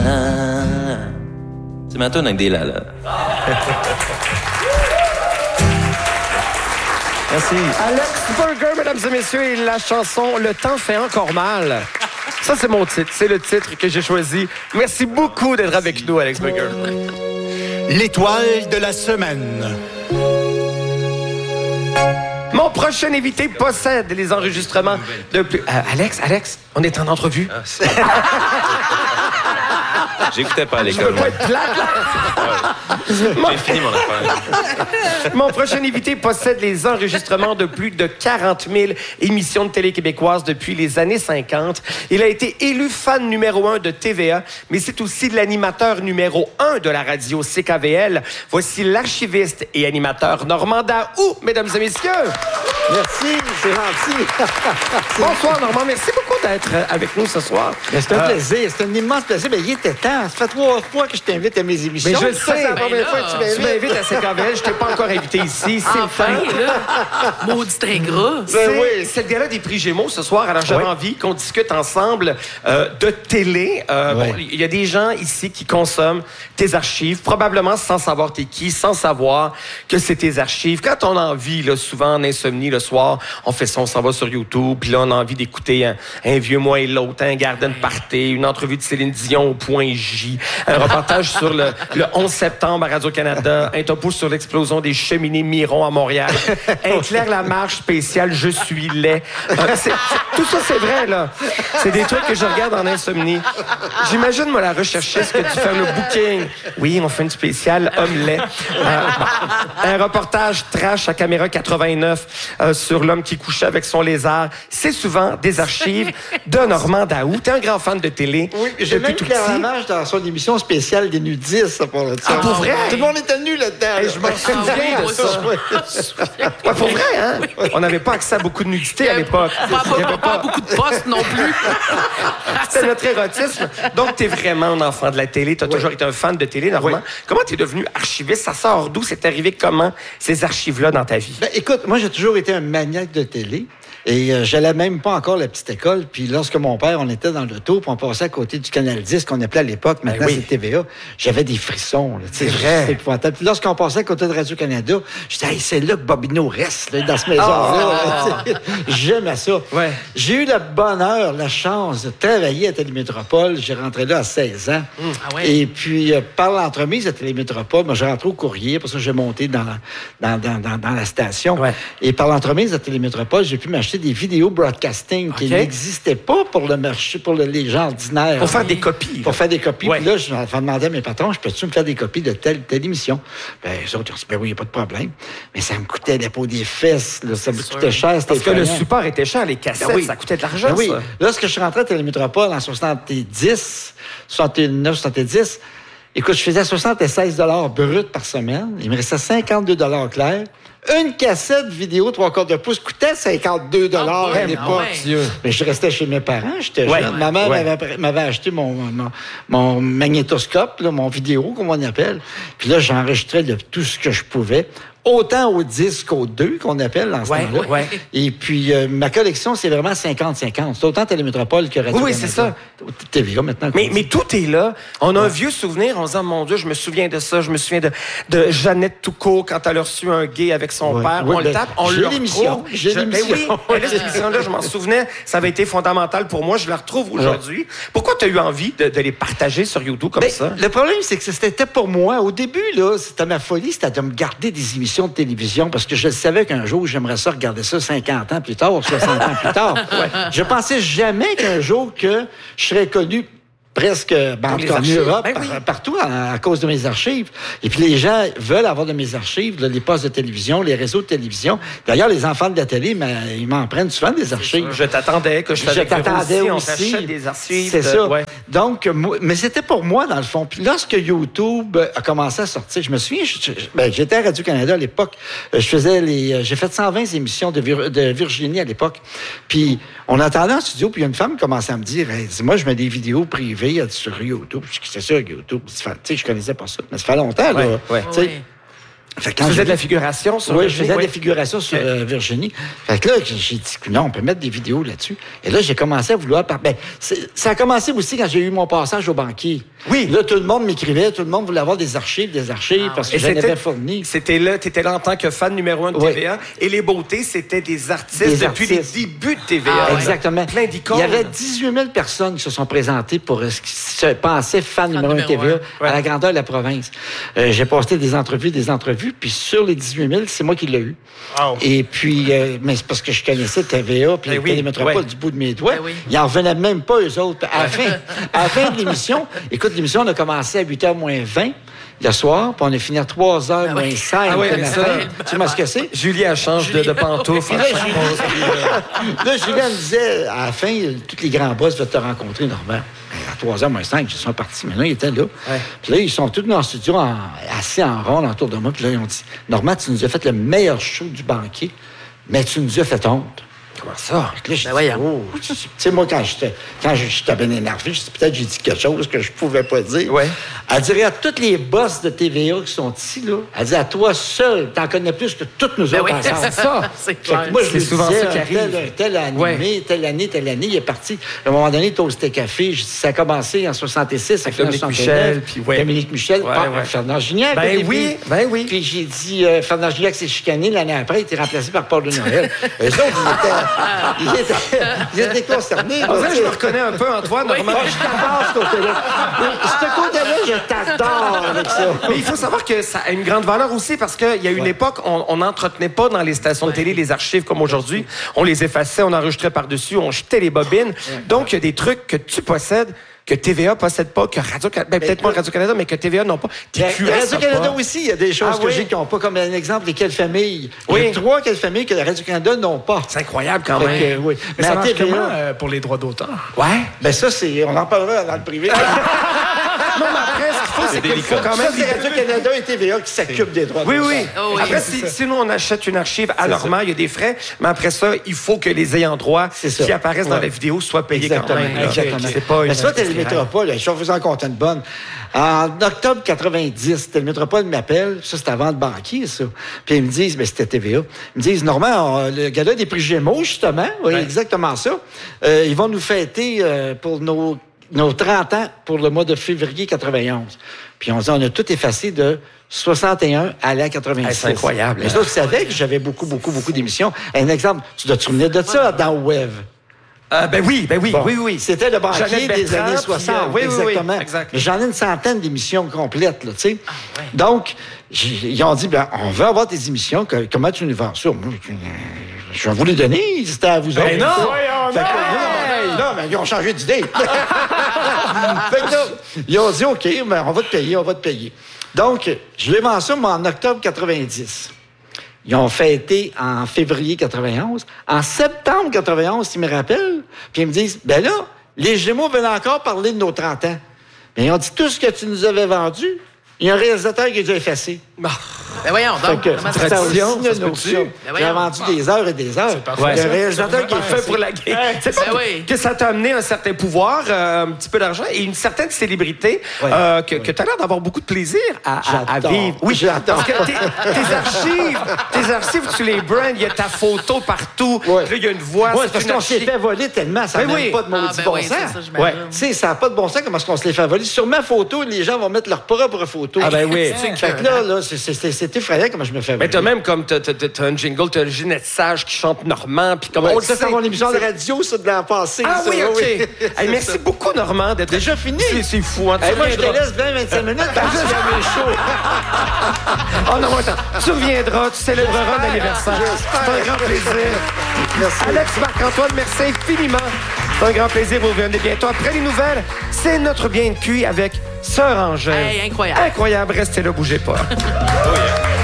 C'est ma toune avec des là. Merci. Alex Burger, mesdames et messieurs, et la chanson « Le temps fait encore mal ». Ça, c'est mon titre. C'est le titre que j'ai choisi. Merci beaucoup d'être avec nous, Alex Burger. L'étoile de la semaine. Mon prochain invité possède les enregistrements de plus... Alex, on est en entrevue. J'écoutais pas à Je veux l'école. pas être plate, là. J'ai fini mon affaire. Mon prochain invité possède les enregistrements de plus de 40 000 émissions de télé québécoises depuis les années 50. Il a été élu fan numéro 1 de TVA, mais c'est aussi l'animateur numéro 1 de la radio CKVL. Voici l'archiviste et animateur Normand Daou, mesdames et messieurs. Merci, c'est gentil. Bonsoir, Normand. Merci beaucoup d'être avec nous ce soir. C'est un plaisir, c'est un immense plaisir. Mais il était temps. Ça fait 3 fois que je t'invite à mes émissions. Mais je le Ça, sais. c'est la première fois que tu Tu m'invites. m'invites à CKVL. Je t'ai pas encore invité ici. C'est Enfin, fin. là, maudit très gras. C'est le gala des prix Gémeaux ce soir. Alors, j'avais envie qu'on discute ensemble de télé. Bon, il y a des gens ici qui consomment tes archives, probablement sans savoir t'es qui, sans savoir que c'est tes archives. Quand on a envie, là, souvent en insomnie le soir, on fait ça, on s'en va sur YouTube, puis là, on a envie d'écouter un vieux moi et l'autre, un Garden Party, une entrevue de Céline Dion au Point J, un reportage sur le 11 septembre à Radio-Canada, un topo sur l'explosion des cheminées Miron à Montréal, un Claire Lamarche spécial Je suis laid. Tout ça, c'est vrai, là. C'est des trucs que je regarde en insomnie. J'imagine, moi, la recherchiste que tu fais le booking. Oui, on fait une spéciale homme laid. Un reportage trash à caméra 89 sur l'homme qui couchait avec son lézard. C'est souvent des archives de Normand Daou. T'es un grand fan de télé. Oui, j'ai depuis même tout Claire petit. Lamarche dans son émission spéciale des nudistes, ça parle de ça. Ah, pour vrai? Tout le monde était nu là-dedans. Hey, je m'en souviens de moi ça. Ouais, pour vrai, hein? On n'avait pas accès à beaucoup de nudité à l'époque. Il y avait Pas beaucoup de postes non plus. C'était notre érotisme. Donc, t'es vraiment un enfant de la télé. T'as toujours été un fan de télé, Normand. Oui. Comment t'es devenu archiviste? Ça sort d'où? C'est arrivé comment, ces archives-là, dans ta vie? Ben, écoute, moi, j'ai toujours été un maniaque de télé. Et j'allais même pas encore à la petite école. Puis lorsque mon père, on était dans l'auto, puis on passait à côté du Canal 10, qu'on appelait à l'époque, maintenant oui. c'est TVA, j'avais des frissons. Là, C'est vrai. C'est épouvantable. Puis lorsqu'on passait à côté de Radio-Canada, je disais, hey, c'est là que Bobino reste, là, dans cette maison-là. Là. J'aimais ça. Ouais. J'ai eu le bonheur, la chance de travailler à Télémétropole. J'ai rentré là à 16 ans. Ah ouais. Et puis, par l'entremise à Télémétropole, moi, j'ai rentré au courrier, parce que j'ai monté dans la station. Ouais. Et par l'entremise à Télémétropole, j'ai pu m'acheter des vidéos broadcasting qui OK. n'existaient pas pour le marché, pour les gens ordinaires. Pour faire des copies. Pour faire des copies. Ouais. Puis là, je demandais à mes patrons, peux-tu me faire des copies de telle émission? Ben, les autres, ils ont dit, ben oui, il n'y a pas de problème. Mais ça me coûtait la peau des fesses, là, ça me coûtait cher. Parce que le effrayant. support était cher, les cassettes, Ben oui. ça coûtait de l'argent, Ben oui. ça. Lorsque je suis rentré à Télémétropole en 70, 69, 70, écoute, je faisais 76 $ brut par semaine. Il me restait 52 $ clair. Une cassette vidéo 3/4 de pouce coûtait 52 $ à ouais, l'époque. ah ouais. Dieu. Mais je restais chez mes parents, j'étais Ouais, jeune. Ma mère ouais. m'avait acheté mon magnétoscope, là, mon vidéo, comme on appelle. Puis là, j'enregistrais de tout ce que je pouvais. Autant au disque qu'au 2, qu'on appelle dans ce Ouais, temps-là. ouais. Et puis, ma collection, c'est vraiment 50-50. C'est autant Télémétropole que Radio-Canada. Oui, c'est ça. TVA, maintenant. Mais tout est là. On a un vieux souvenir. On se dit, mon Dieu, je me souviens de ça. Je me souviens de Jeannette Toucault quand elle a reçu un gay avec son Ouais. père. Oui, on le ben, tape, on j'ai le l'émission. retrouve. J'ai l'émission. Ben oui, mais là, cette émission-là, je m'en souvenais. Ça avait été fondamental pour moi. Je la retrouve aujourd'hui. Pourquoi tu as eu envie de les partager sur YouTube comme Ben, ça? le problème, c'est que c'était pour moi. Au début, là, c'était ma folie, c'était de me garder des émissions de télévision parce que je savais qu'un jour, j'aimerais ça regarder ça 50 ans plus tard, 60 ans plus tard. Je pensais jamais qu'un jour que je serais connu presque en les tout cas, en archives. Europe, Ben oui. partout à cause de mes archives. Et puis les gens veulent avoir de mes archives, là, les postes de télévision, les réseaux de télévision. D'ailleurs, les enfants de la télé, ils m'en prennent souvent des archives. Je t'attendais que je Je t'attendais On aussi. t'achète des archives. C'est ça. Ouais. Donc, mais c'était pour moi, dans le fond. Puis lorsque YouTube a commencé à sortir, je me souviens, j'étais à Radio-Canada à l'époque. J'ai fait 120 émissions de Virginie à l'époque. Puis on attendait en studio, puis il y a une femme qui commençait à me dire, hey, moi, je mets des vidéos privées sur YouTube. Je dis, c'est ça, YouTube. Tu sais, je connaissais pas ça. Mais ça fait longtemps, là. Ouais. Tu sais. Fait que Tu quand faisais j'ai de la vu- figuration sur Oui, le je faisais des figurations sur Virginie. Fait que là, j'ai dit, non, on peut mettre des vidéos là-dessus. Et là, j'ai commencé à vouloir... ça a commencé aussi quand j'ai eu mon passage au banquier. Oui. Là, tout le monde m'écrivait, tout le monde voulait avoir des archives, parce que Et j'en avais fourni. T'étais là en tant que fan numéro 1 de Oui. TVA. Et les beautés, c'était des artistes Des depuis les artistes. débuts de TVA. Ah, ouais. Exactement. Plein d'icônes. Il y avait 18 000 personnes qui se sont présentées pour ce qui se pensait fan numéro 1 numéro TVA un. à la grandeur de la province. J'ai posté des entrevues, puis sur les 18 000, c'est moi qui l'ai eu. Wow. Et puis, mais c'est parce que je connaissais TVA, puis Ben oui, Télémétropole ouais. du bout de mes doigts. Ben oui. Ils n'en revenaient même pas, eux autres. À la fin de l'émission, écoute, l'émission, on a commencé à 8h moins 20 le soir, puis on a fini à 3h moins 5 Ah oui, le mais matin. ça- Tu sais moi ce que c'est? Julie, elle change de pantoufle. Là, Julien me disait, à la fin, tous les grands boss veulent te rencontrer, Normand. À 3h moins 5, ils sont partis. Maintenant, ils étaient là. Puis là, ils sont tous dans le studio, assis en rond autour de moi. Puis là, ils ont dit, Normand, tu nous as fait le meilleur show du banquier, mais tu nous as fait honte. Comment ça? Puis là, je dis, voyons. oh, tu sais, moi, quand j'étais bien énervé, je dis, peut-être j'ai dit quelque chose que je pouvais pas dire. Ouais. Elle dirait à tous les boss de TVA qui sont ici, là, elle dit, à toi seul, t'en connais plus que toutes nous Ben autres oui, ensemble. c'est ça. C'est Fait que clair. moi, je C'est lui souvent disais, ça qui arrive. tel a animé, telle année, il est parti. À un moment donné, Toasté Café, ça a commencé en 66, Avec ça a Dominique fini en Michel, 69. puis ouais. Dominique Michel, Ouais, pas ouais. Fernand Gignac. au Ben début. oui, ben oui. Puis j'ai dit, Fernand Gignac s'est chicané l'année après, il était remplacé par Paul de Noël. Eux autres, ils étaient concernés. En vrai, je me reconnais un peu, Antoine. Oui. Normand. Je t'adore, ce côté-là. Ce côté-là, je t'adore avec ça. Mais il faut savoir que ça a une grande valeur aussi parce qu'il y a une époque, on n'entretenait pas dans les stations de télé les archives comme aujourd'hui. On les effaçait, on enregistrait par-dessus, on jetait les bobines. Donc, il y a des trucs que tu possèdes que TVA possède pas, que Radio-Canada, peut-être pas Radio-Canada, mais que TVA n'ont pas. TQS n'a Radio-Canada pas. aussi, il y a des choses Ah que oui? j'ai qui n'ont pas, comme un exemple, les quelles familles. Oui. Il y a 3 quelles familles que la Radio-Canada n'ont pas. C'est incroyable quand Fait même. que, oui. Mais ça en marche TVA, comment pour les droits d'auteur? Ouais. ben ça, on en parlera dans le privé. Non, mais après, ce qu'il faut, c'est qu'il faut quand Ça, même. c'est Radio-Canada et TVA qui s'occupent des droits Oui, d'auteur. oui. Oh, oui. Après, si nous, on achète une archive à Normand, il y a des frais, mais après ça, il faut que les ayants droit C'est ça. qui apparaissent dans Ouais. la vidéo soient payés Exactement. quand même. là. Exactement. C'est pas Mais une ça, Télémétropole, je vais vous en compter une bonne. En octobre 90, Télémétropole m'appelle, ça c'est avant le banquier, ça. Puis ils me disent, ben c'était TVA. Ils me disent, Normand, le gala des prix Gémeaux, justement, oui, exactement ça. Ils vont nous fêter pour nos 30 ans pour le mois de février 91. Puis on dit, on a tout effacé de 61 à la 86. Hey, c'est incroyable, Les hein. autres savaient que j'avais beaucoup d'émissions. Un exemple, tu dois te souvenir de ça dans Web. Ben oui, Bon, oui. C'était le banquier Jeannette des Bertrand, années puis, 60. oui, exactement. exact. Mais j'en ai une centaine d'émissions complètes, là, tu sais. Donc, ils ont dit, ben, on veut avoir tes émissions. Comment tu nous vends ça? Moi, je vais vous les donner. C'était à vous autres. non! Fait que, non, mais ils ont changé d'idée. Fait que là, ils ont dit, OK, ben, on va te payer. Donc, je les vends ça, moi, en octobre 90. Ils ont fêté en février 91. En septembre 91, ils me rappellent, puis ils me disent, ben là, les Gémeaux veulent encore parler de nos 30 ans. Mais ils ont dit, tout ce que tu nous avais vendu, il y a un réalisateur qui a dû effacer. Ben voyons Fait donc. que, Comment ça ça se aussi, tradition, une ça se notion. peut-tu? Ben J'ai voyons. vendu des heures et des heures. parfait, Il y a ça. un réalisateur qui est Fait pour la game. C'est pas Ben oui. que ça t'a amené un certain pouvoir, un petit peu d'argent et une certaine célébrité que tu as l'air d'avoir beaucoup de plaisir à J'adore. vivre. Oui, J'adore. parce que tes archives, tu les brands, il y a ta photo partout. Ouais. Là, il y a une voix. Oui, c'est parce une qu'on s'est archive. fait voler tellement, ça Ben n'a oui. même pas de maudit Ah, ben bon oui, sens. c'est ça, j'imagine. Ouais. Tu sais, ça n'a pas de bon sens comment est-ce qu'on se les fait voler. Sur ma photo, les gens vont mettre leur propre photo. Ah ben oui. Fait que là, c'est effrayant comment je me fais voler. Mais t'as même comme t'as un jingle, t'as Ginette Sage qui chante Normand, puis comme Ouais, on le ça, sait. c'est mon émission de radio, ça, de l'an passé. Ah ça, oui, OK. Hey, merci beaucoup, Normand, d'être Déjà fini? C'est fou, hein. Tu Hey, moi, je te reviendras. laisse 20-25 minutes parce que c'est mes shows. Oh non, attends. Tu reviendras, tu célébreras l'anniversaire. C'est un grand plaisir. Merci. Alex Marc-Antoine, merci infiniment. C'est un grand plaisir. Vous revenez bientôt. Après les nouvelles, c'est notre bien de cuit avec Sœur Angèle. Hey, incroyable. Incroyable. Restez là, bougez pas. Oh yeah.